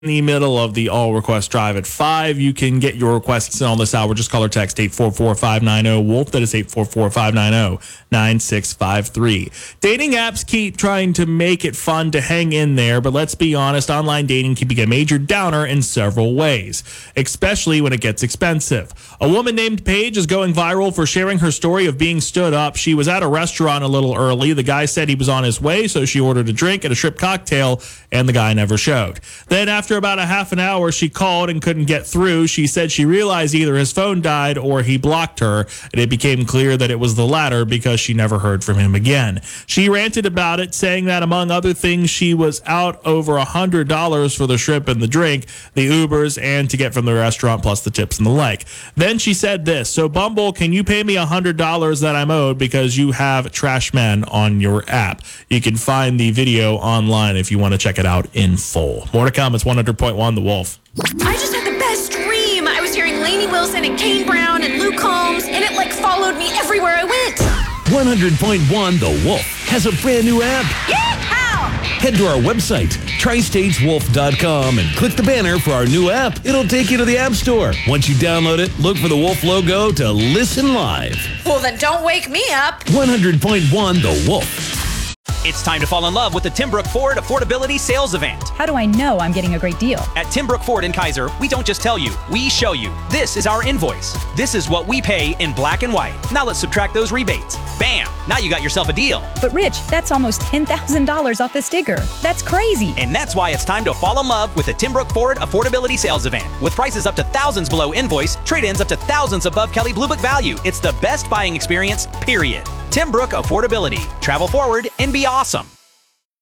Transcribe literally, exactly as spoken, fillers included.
in the middle of the all request drive at five. You can get your requests in on this hour. Just call or text eight four four, five nine zero, WOLF. That is eight four four, five nine zero, nine six five three. Dating apps keep trying to make it fun to hang in there, but let's be honest, online dating can be a major downer in several ways, especially when it gets expensive. A woman named Paige is going viral for sharing her story of being stood up. She was at a restaurant a little early. The guy said he was on his way, so she ordered a drink and a shrimp cocktail, and the guy never showed. Then after about a half an hour, she called and couldn't get through. She said she realized either his phone died or he blocked her, and it became clear that it was the latter because she never heard from him again. She ranted about it, saying that among other things, she was out over one hundred dollars for the shrimp and the drink, the Ubers, and to get from the restaurant, plus the tips and the like. Then she said this: "So Bumble, can you pay me one hundred dollars that I'm owed because you have trash men on your app?" You can find the video online if you want to check it out in full. More to come. It's one hundred point one The Wolf. I just had the best dream. I was hearing Lainey Wilson and Kane Brown and Luke Combs, and it like followed me everywhere I went. one hundred point one The Wolf has a brand new app. Yeehaw! Head to our website, tri states wolf dot com, and click the banner for our new app. It'll take you to the App Store. Once you download it, look for the Wolf logo to listen live. Well, then don't wake me up. one hundred point one The Wolf. It's time to fall in love with the Tim Brook Ford Affordability Sales Event. How do I know I'm getting a great deal? At Tim Brook Ford in Kaiser, we don't just tell you, we show you. This is our invoice. This is what we pay in black and white. Now let's subtract those rebates. Bam! Now you got yourself a deal. But Rich, that's almost ten thousand dollars off the sticker. That's crazy. And that's why it's time to fall in love with the Tim Brook Ford Affordability Sales Event. With prices up to thousands below invoice, trade-ins up to thousands above Kelley Blue Book value. It's the best buying experience, period. Tim Brook Affordability. Travel forward and be awesome.